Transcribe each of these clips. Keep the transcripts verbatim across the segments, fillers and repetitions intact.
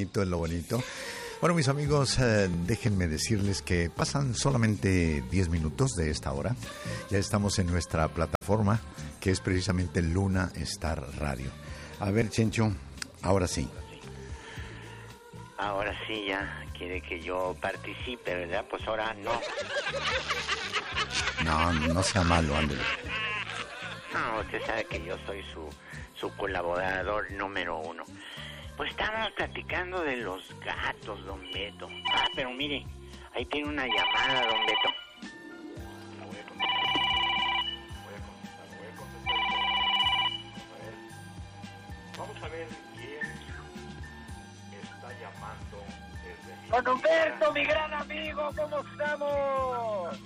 bonito, es lo bonito. Bueno, mis amigos, eh, déjenme decirles que pasan solamente diez minutos de esta hora. Ya estamos en nuestra plataforma, que es precisamente Luna Star Radio. A ver, Chencho, ahora sí. Ahora sí ya quiere que yo participe, ¿verdad? Pues ahora no. No, no sea malo, ándale. No, usted sabe que yo soy su, su colaborador número uno. Pues estábamos platicando de los gatos, don Beto. Ah, pero mire, ahí tiene una llamada, don Beto. La voy a contestar. Voy a contestar, voy a contestar. A ver. Vamos a ver quién está llamando desde mi... Don Humberto, mi gran amigo, ¿cómo estamos?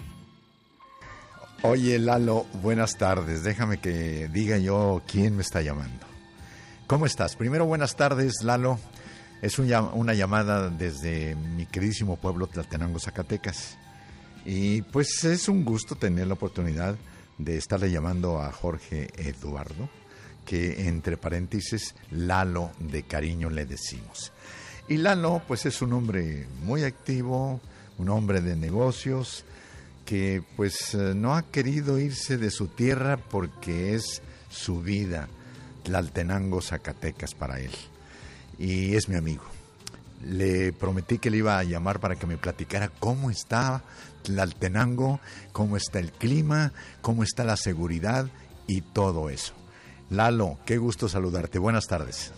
Oye, Lalo, buenas tardes. Déjame que diga yo quién me está llamando. ¿Cómo estás? Primero, buenas tardes, Lalo. Es un, una llamada desde mi queridísimo pueblo Tlaltenango, Zacatecas. Y pues es un gusto tener la oportunidad de estarle llamando a Jorge Eduardo, que entre paréntesis, Lalo de cariño le decimos. Y Lalo, pues es un hombre muy activo, un hombre de negocios, que pues no ha querido irse de su tierra porque es su vida, Tlaltenango, Zacatecas para él. Y es mi amigo. Le prometí que le iba a llamar para que me platicara cómo está Tlaltenango, cómo está el clima, cómo está la seguridad y todo eso. Lalo, qué gusto saludarte. Buenas tardes.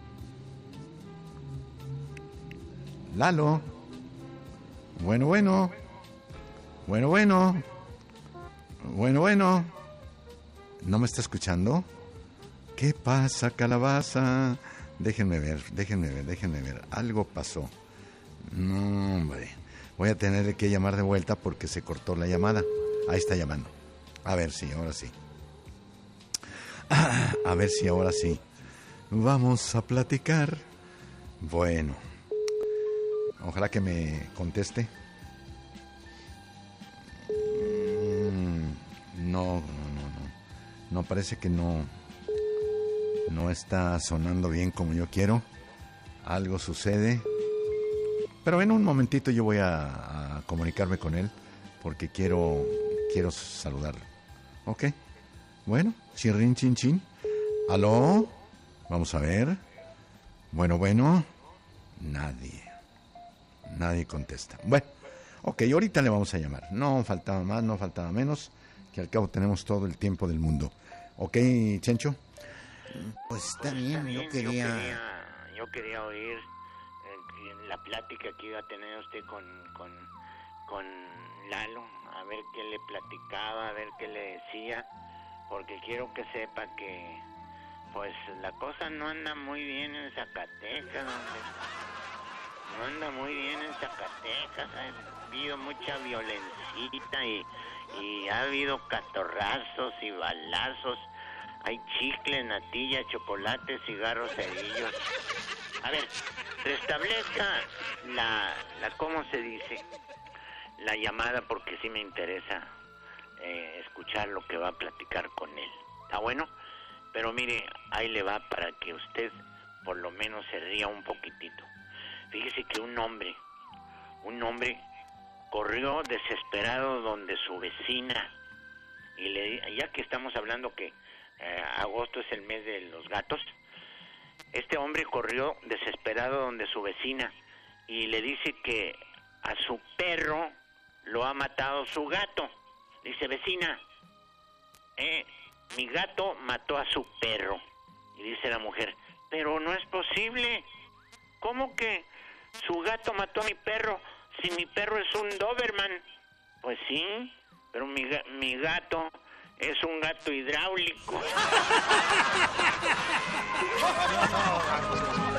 Lalo. Bueno, bueno. Bueno, bueno. Bueno, bueno. ¿No me está escuchando? ¿Qué pasa, calabaza? Déjenme ver, déjenme ver, déjenme ver. Algo pasó. No, hombre. Voy a tener que llamar de vuelta porque se cortó la llamada. Ahí está llamando. A ver si, ahora sí. Ah, a ver si ahora sí. Vamos a platicar. Bueno. Ojalá que me conteste. No, no, no, no. No, parece que no. No está sonando bien como yo quiero. Algo sucede. Pero en un momentito yo voy a, a comunicarme con él porque quiero quiero saludarlo. ¿Ok? Bueno, chirrin chin chin. ¿Aló? Vamos a ver. Bueno, bueno. Nadie. Nadie contesta. Bueno, ok, ahorita le vamos a llamar. No faltaba más, no faltaba menos. Que al cabo tenemos todo el tiempo del mundo. ¿Ok, Chencho? Pues está bien, yo Yo quería... quería, yo quería oír eh, la plática que iba a tener usted con, con, con Lalo, a ver qué le platicaba, a ver qué le decía, porque quiero que sepa que, pues, la cosa no anda muy bien en Zacatecas, hombre. No anda muy bien en Zacatecas, ha habido mucha violencita y, y ha habido catorrazos y balazos. Hay chicle, natilla, chocolate, cigarros, cerillos. A ver, restablezca la, la, ¿cómo se dice? La llamada, porque sí me interesa eh, escuchar lo que va a platicar con él. ¿Está bueno? Pero mire, ahí le va para que usted por lo menos se ría un poquitito. Fíjese que un hombre, un hombre corrió desesperado donde su vecina, y le, ya que estamos hablando que Eh, agosto es el mes de los gatos, este hombre corrió desesperado donde su vecina y le dice que a su perro lo ha matado su gato. Dice: vecina, eh, mi gato mató a su perro. Y dice la mujer: pero no es posible. ¿Cómo que su gato mató a mi perro si mi perro es un Doberman? Pues sí, pero mi, mi gato es un gato hidráulico.